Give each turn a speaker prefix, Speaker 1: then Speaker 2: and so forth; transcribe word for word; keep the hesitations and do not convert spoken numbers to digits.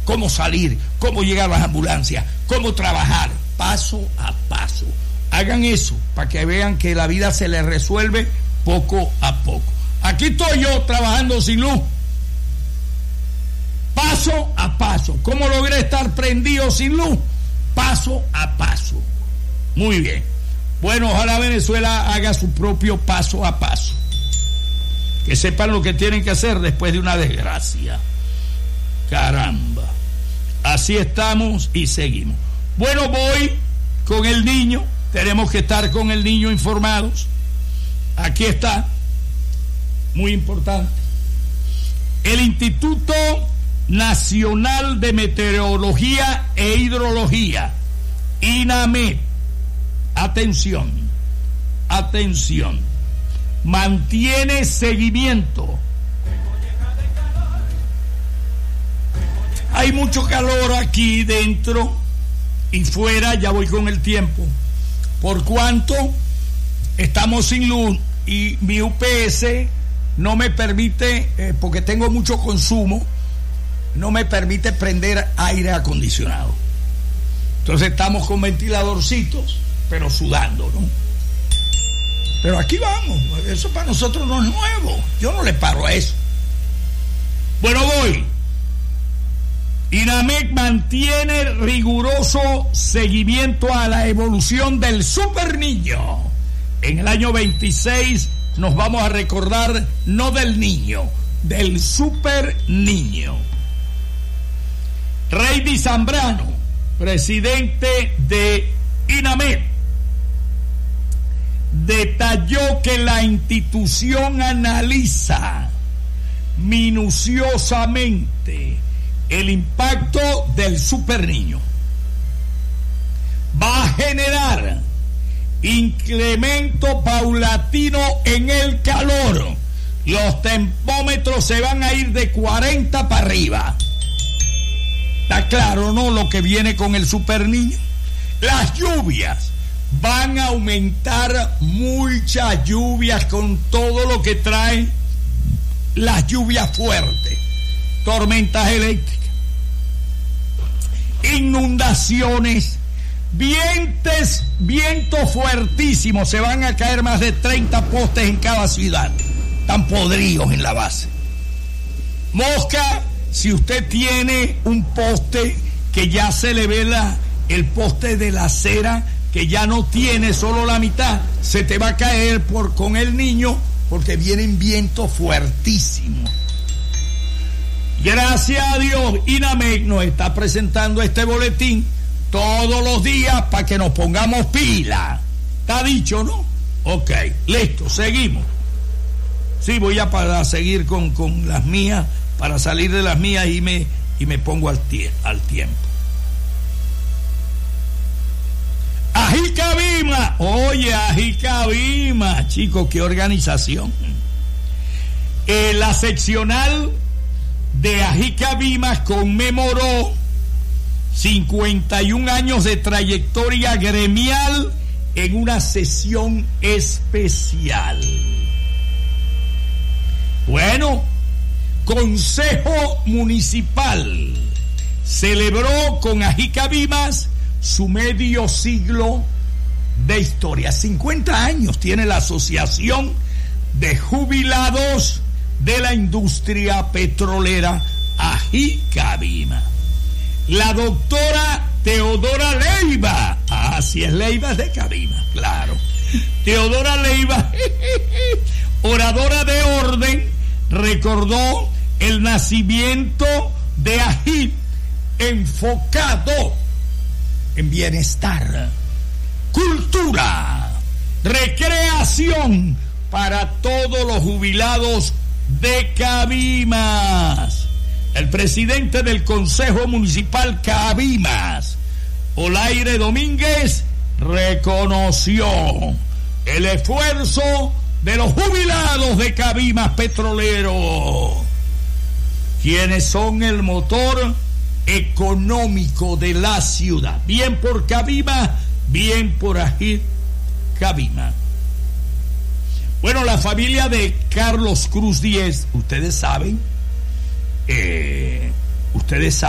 Speaker 1: cómo salir, cómo llegar a las ambulancias, cómo trabajar, paso a paso. Hagan eso para que vean que la vida se les resuelve poco a poco. Aquí estoy yo trabajando sin luz, paso a paso. ¿Cómo logré estar prendido sin luz? Paso a paso. Muy bien. Bueno, ojalá Venezuela haga su propio paso a paso. Que sepan lo que tienen que hacer después de una desgracia. Caramba. Así estamos y seguimos. Bueno, voy con el niño. Tenemos que estar con el niño informados. Aquí está. Muy importante. El Instituto Nacional de Meteorología e Hidrología, INAMED, atención, atención, mantiene seguimiento. Hay mucho calor aquí dentro y fuera, ya voy con el tiempo, por cuanto estamos sin luz y mi U P S no me permite, eh, porque tengo mucho consumo, no me permite prender aire acondicionado. Entonces estamos con ventiladorcitos, pero sudando, ¿no? Pero aquí vamos, eso para nosotros no es nuevo, yo no le paro a eso. Bueno, voy. INAMED mantiene riguroso seguimiento a la evolución del super niño. En el año veintiséis nos vamos a recordar no del niño, del super niño. Reydi Zambrano, presidente de INAMED, detalló que la institución analiza minuciosamente el impacto del super niño. Va a generar incremento paulatino en el calor. Los termómetros se van a ir de cuarenta para arriba. Está claro, ¿no? Lo que viene con el super niño. Las lluvias van a aumentar, muchas lluvias con todo lo que trae las lluvias fuertes, tormentas eléctricas, inundaciones, vientos, vientos fuertísimos. Se van a caer más de treinta postes en cada ciudad. Están podridos en la base. Mosca, si usted tiene un poste que ya se le ve la, el poste de la acera, que ya no tiene solo la mitad, se te va a caer por, con el niño, porque vienen vientos fuertísimos. Gracias a Dios, INAMED nos está presentando este boletín todos los días para que nos pongamos pila. ¿Está dicho, no? Ok, listo, seguimos. Sí, voy a para seguir con, con las mías, para salir de las mías y me, y me pongo al, tie, al tiempo. Ajicabima, oye, Ajicabima, chicos, qué organización. Eh, la seccional de Ajicabima conmemoró cincuenta y un años de trayectoria gremial en una sesión especial. Bueno, Consejo Municipal celebró con Ajicabimas su medio siglo de historia. cincuenta años tiene la Asociación de Jubilados de la Industria Petrolera Ajicabima. La doctora Teodora Leiva, ah, si es Leiva es de Cabima, claro. Teodora Leiva, oradora de orden, recordó el nacimiento de Ají, enfocado en bienestar, cultura, recreación para todos los jubilados de Cabimas. El presidente del Consejo Municipal Cabimas, Olaire Domínguez, reconoció el esfuerzo de los jubilados de Cabimas Petrolero, quienes son el motor económico de la ciudad. Bien por Cabimas, bien por Ají Cabimas. Bueno, la familia de Carlos Cruz Diez, ustedes saben, eh, ustedes saben